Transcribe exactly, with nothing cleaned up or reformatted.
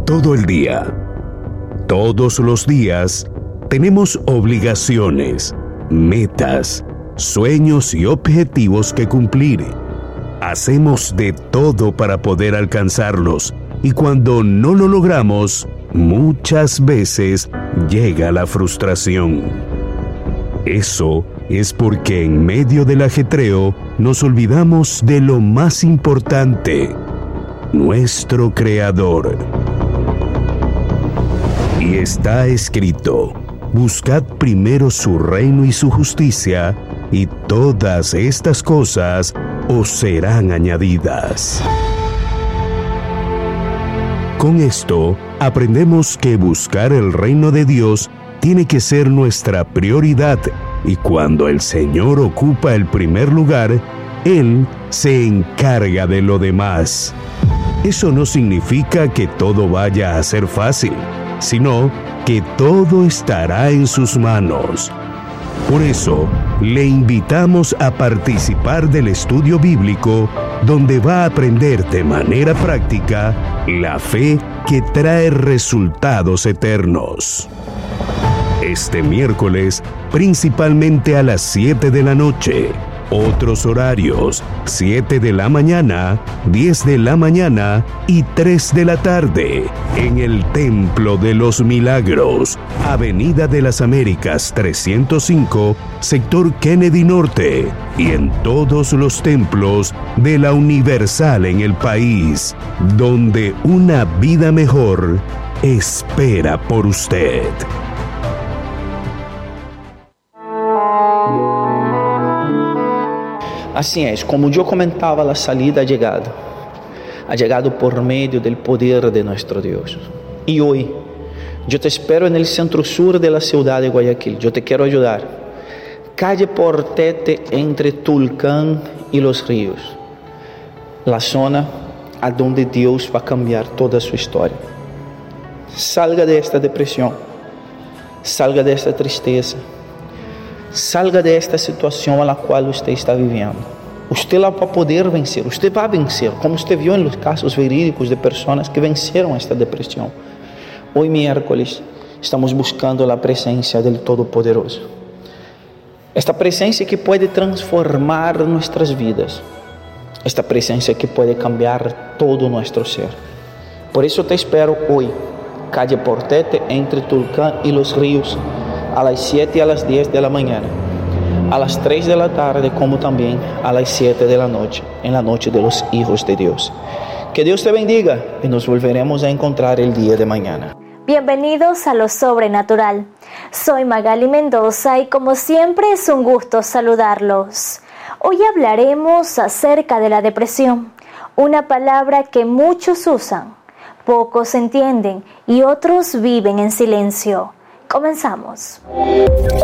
Todo el día, todos los días, tenemos obligaciones, metas, sueños y objetivos que cumplir. Hacemos de todo para poder alcanzarlos y cuando no lo logramos, muchas veces llega la frustración. Eso es porque en medio del ajetreo nos olvidamos de lo más importante, nuestro Creador. Y está escrito: buscad primero su reino y su justicia, y todas estas cosas os serán añadidas. Con esto, aprendemos que buscar el reino de Dios tiene que ser nuestra prioridad, y cuando el Señor ocupa el primer lugar, Él se encarga de lo demás. Eso no significa que todo vaya a ser fácil, sino que todo estará en sus manos. Por eso, le invitamos a participar del estudio bíblico, donde va a aprender de manera práctica la fe que trae resultados eternos. Este miércoles, principalmente a las siete de la noche. Otros horarios: siete de la mañana, diez de la mañana y tres de la tarde, en el Templo de los Milagros, Avenida de las Américas trescientos cinco, sector Kennedy Norte, y en todos los templos de la Universal en el país, donde una vida mejor espera por usted. Assim é, como eu comentava, a salida ha chegado. Ha chegado por meio do poder de nosso Deus. E hoje, eu te espero no centro-sur da cidade de Guayaquil. Eu te quero ajudar. Calle Portete entre Tulcán e os Rios. A zona aonde Deus vai cambiar toda a sua história. Salga desta depressão. Salga desta tristeza. Salga desta situação a qual você está vivendo. Você lá vai poder vencer. Você vai vencer, como você viu nos casos verídicos de pessoas que venceram esta depressão. Hoje, miércoles, estamos buscando a presença do Todo-Poderoso. Esta presença que pode transformar nossas vidas. Esta presença que pode cambiar todo o nosso ser. Por isso te espero hoje, calle Portete, entre Tulcán e os Rios, a las siete y a las diez de la mañana, a las tres de la tarde, como también a las siete de la noche, en la noche de los hijos de Dios. Que Dios te bendiga y nos volveremos a encontrar el día de mañana. Bienvenidos a Lo Sobrenatural. Soy Magali Mendoza y como siempre es un gusto saludarlos. Hoy hablaremos acerca de la depresión, una palabra que muchos usan, pocos entienden y otros viven en silencio. Comenzamos.